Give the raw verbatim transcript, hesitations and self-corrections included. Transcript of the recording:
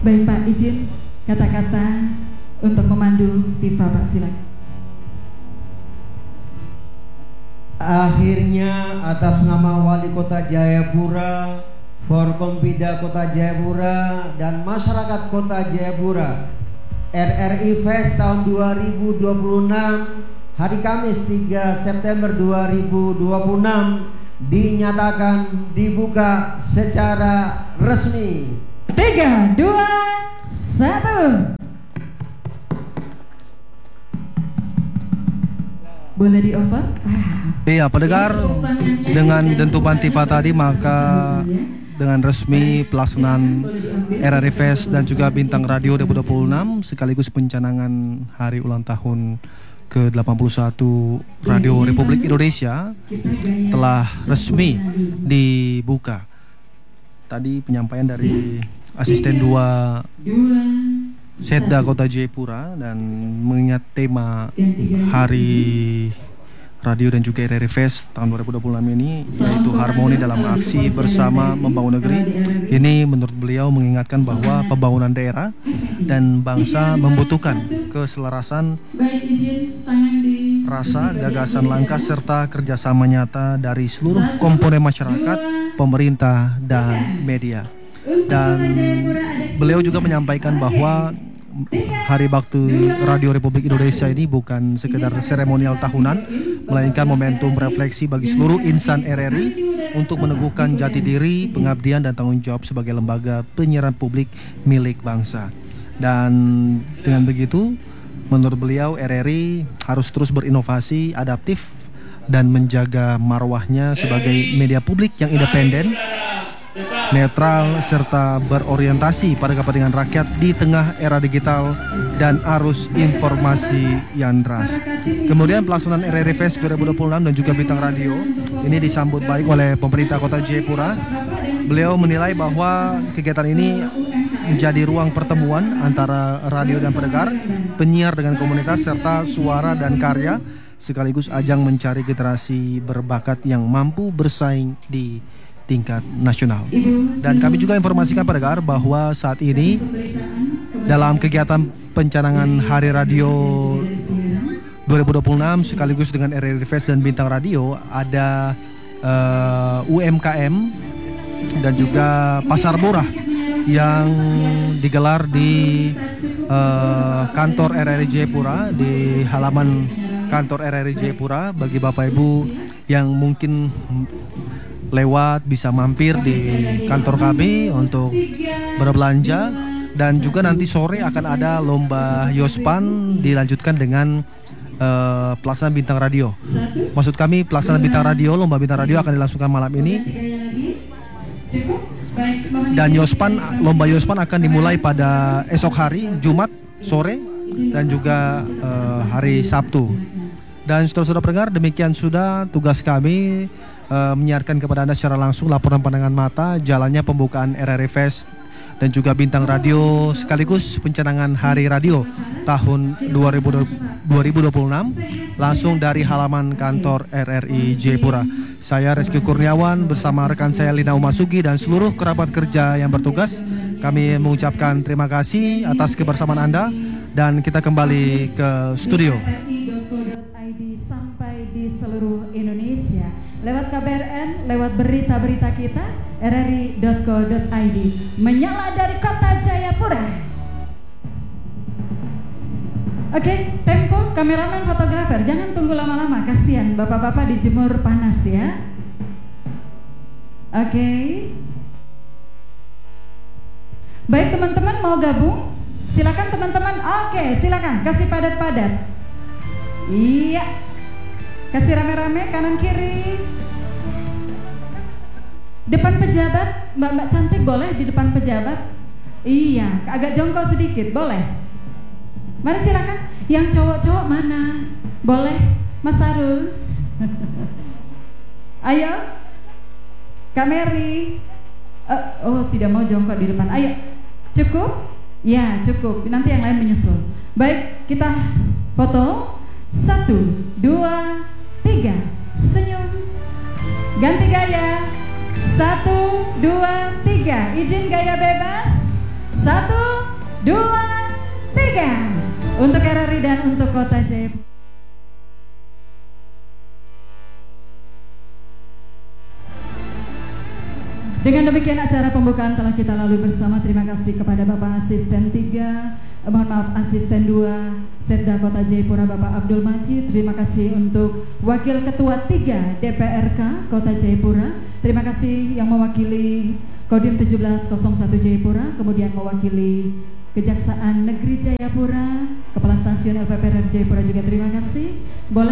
Baik Pak, izin kata-kata untuk memandu Tifa Pak, silakan. Akhirnya atas nama Wali Kota Jayapura, Forkompida Kota Jayapura dan masyarakat Kota Jayapura, R R I Fest tahun dua ribu dua puluh enam hari Kamis tiga September dua ribu dua puluh enam dinyatakan dibuka secara resmi. Tiga, dua, satu. Boleh di over? Iya, pendengar, dengan dentuman Tifa tadi maka dengan resmi pelaksanaan R R I Fest dan juga Bintang Radio dua ribu dua puluh enam sekaligus pencanangan hari ulang tahun ke delapan puluh satu Radio Republik Indonesia telah resmi dibuka. Tadi penyampaian dari asisten dua Setda Kota Jayapura dan mengingat tema Hari Radio dan juga R R I Fest tahun dua ribu dua puluh enam ini, yaitu harmoni dalam aksi bersama membangun negeri. Ini menurut beliau mengingatkan bahwa pembangunan daerah dan bangsa membutuhkan keselarasan rasa, gagasan langkah serta kerjasama nyata dari seluruh komponen masyarakat, pemerintah dan media. Dan beliau juga menyampaikan bahwa Hari Bakti Radio Republik Indonesia ini bukan sekedar seremonial tahunan, melainkan momentum refleksi bagi seluruh insan R R I untuk meneguhkan jati diri, pengabdian dan tanggung jawab sebagai lembaga penyiaran publik milik bangsa. Dan dengan begitu, menurut beliau R R I harus terus berinovasi, adaptif dan menjaga marwahnya sebagai media publik yang independen, netral serta berorientasi pada kepentingan rakyat di tengah era digital dan arus informasi yang deras. Kemudian pelaksanaan R R I Fest dua ribu dua puluh enam dan juga Bintang Radio ini disambut baik oleh pemerintah Kota Jayapura. Beliau menilai bahwa kegiatan ini menjadi ruang pertemuan antara radio dan pendengar, penyiar dengan komunitas serta suara dan karya, sekaligus ajang mencari generasi berbakat yang mampu bersaing di tingkat nasional. Dan kami juga informasikan pendengar bahwa saat ini dalam kegiatan pencanangan Hari Radio dua ribu dua puluh enam sekaligus dengan R R I Fest dan Bintang Radio ada uh, U M K M dan juga pasar murah yang digelar di uh, kantor R R I Jayapura, di halaman kantor R R I Jayapura. Bagi Bapak Ibu yang mungkin lewat bisa mampir di kantor kami untuk berbelanja. Dan juga nanti sore akan ada lomba Yospan dilanjutkan dengan uh, pelaksanaan Bintang Radio. Maksud kami pelaksanaan Bintang Radio, lomba Bintang Radio akan dilangsungkan malam ini. Dan Yospan, lomba Yospan akan dimulai pada esok hari Jumat sore dan juga uh, hari Sabtu. Dan saudara-saudara pendengar, demikian sudah tugas kami uh, menyiarkan kepada Anda secara langsung laporan pandangan mata jalannya pembukaan R R I Fest dan juga Bintang Radio sekaligus pencanangan Hari Radio tahun dua ribu dua puluh enam langsung dari halaman kantor R R I Jayapura. Saya Reski Kurniawan bersama rekan saya Lina Umasugi dan seluruh kerabat kerja yang bertugas, kami mengucapkan terima kasih atas kebersamaan Anda dan kita kembali ke studio. Sampai di seluruh Indonesia lewat K B R N, lewat berita-berita kita r r i dot co dot i d. Menyala dari Kota Jayapura. Oke, tempo, kameramen, fotografer, jangan tunggu lama-lama, kasihan bapak-bapak dijemur panas ya. Oke. Baik teman-teman, mau gabung? Silakan teman-teman. Oke, silakan kasih padat-padat. Iya. Kasih rame-rame kanan kiri. Depan pejabat, mbak-mbak cantik boleh di depan pejabat? Iya, agak jongkok sedikit, boleh? Mari silakan. Yang cowok-cowok mana? Boleh, Mas Sarul. Ayo, Kak Mary. Uh, oh, tidak mau jongkok di depan. Ayo, cukup? Ya, cukup. Nanti yang lain menyusul. Baik, kita foto. Satu, dua, tiga, senyum. Ganti gaya. Satu, dua, tiga. Izin gaya bebas. Satu, dua, tiga. Untuk R R I dan untuk Kota Jayapura. Dengan demikian acara pembukaan telah kita lalui bersama. Terima kasih kepada Bapak Asisten tiga, eh, mohon maaf Asisten dua Setda Kota Jayapura Bapak Abdul Majid. Terima kasih untuk Wakil Ketua tiga D P R K Kota Jayapura. Terima kasih yang mewakili Kodim tujuh belas nol satu Jayapura, kemudian mewakili Kejaksaan Negeri Jayapura, Kepala Stasiun L P P R Jayapura juga terima kasih. Boleh